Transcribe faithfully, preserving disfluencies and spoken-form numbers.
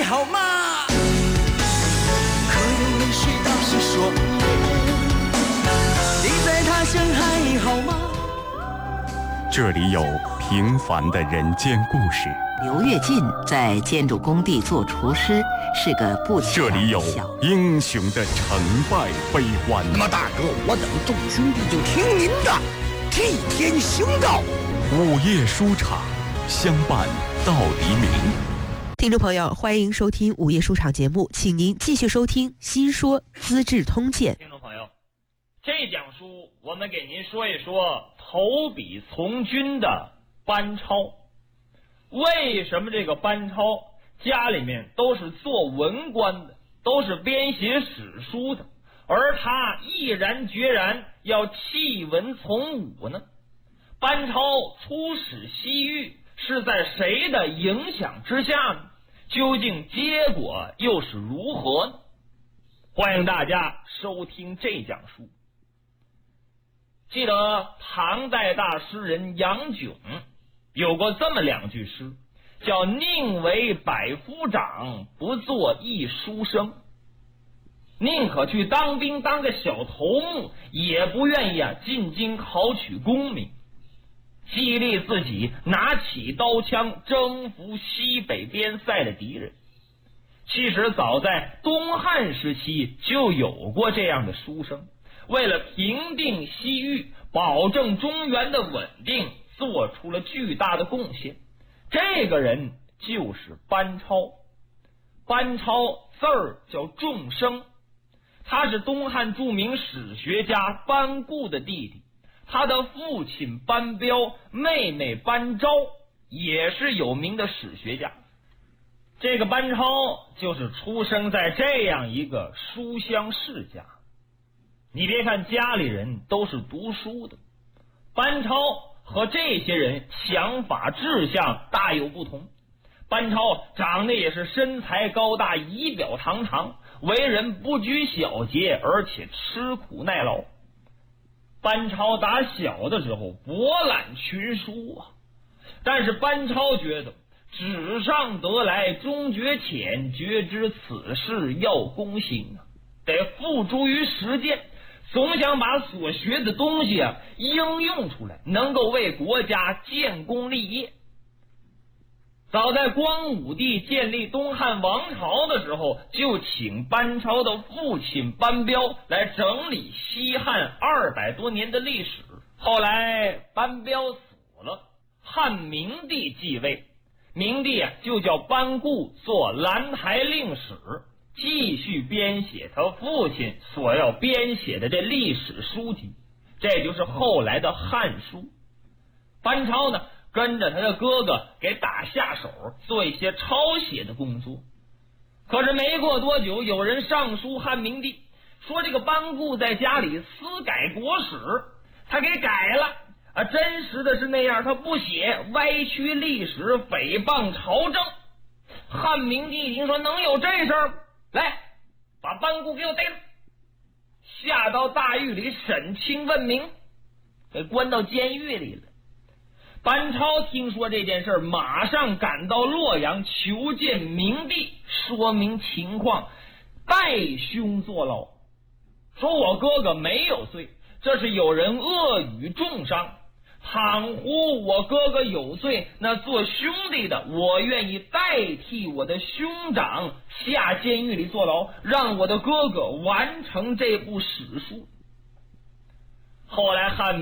好吗？可有泪水打湿双眼，你在他乡还好吗？ 这里有平凡的人间故事。 刘跃进在建筑工地做厨师，是个不起眼的小。 这里有英雄的成败悲欢。 那么大哥，我等众兄弟就听您的，替天行道。 午夜书场，相伴到黎明。 听众朋友，欢迎收听午夜书场节目，请您继续收听《新说资治通鉴》。 听众朋友，这讲书我们给您说一说投笔从军的班超。为什么这个班超家里面都是做文官的，都是编写史书的，而他毅然决然要弃文从武呢？班超出使西域是在谁的影响之下呢？究竟结果又是如何呢？欢迎大家收听这讲书。记得唐代大诗人杨炯有过这么两句诗，叫宁为百夫长，不做一书生。宁可去当兵当个小头目，也不愿意啊进京考取功名，激励自己拿起刀枪征服西北边塞的敌人。其实早在东汉时期就有过这样的书生，为了平定西域，保证中原的稳定，做出了巨大的贡献。这个人就是班超。班超字儿叫仲生，他是东汉著名史学家班固的弟弟，他的父亲班彪，妹妹班昭也是有名的史学家。这个班超就是出生在这样一个书香世家。你别看家里人都是读书的，班超和这些人想法志向大有不同。班超长得也是身材高大，仪表堂堂，为人不拘小节，而且吃苦耐劳。班超打小的时候博览群书啊，但是班超觉得纸上得来终觉浅，觉知此事要躬行啊，得付诸于实践，总想把所学的东西啊应用出来，能够为国家建功立业。早在光武帝建立东汉王朝的时候，就请班超的父亲班彪来整理西汉二百多年的历史。后来班彪死了，汉明帝继位，明帝啊就叫班固做兰台令史，继续编写他父亲所要编写的这历史书籍，这就是后来的汉书。班超呢跟着他的哥哥给打下手，做一些抄写的工作。可是没过多久，有人上书汉明帝，说这个班固在家里私改国史，他给改了啊，真实的是那样，他不写，歪曲历史，诽谤朝政。汉明帝一听说能有这事儿，来把班固给我逮了，下到大狱里审清问明，给关到监狱里了。班超听说这件事，马上赶到洛阳求见明帝，说明情况，代兄坐牢，说我哥哥没有罪，这是有人恶语重伤，倘乎我哥哥有罪，那做兄弟的我愿意代替我的兄长下监狱里坐牢，让我的哥哥完成这部史书。后来汉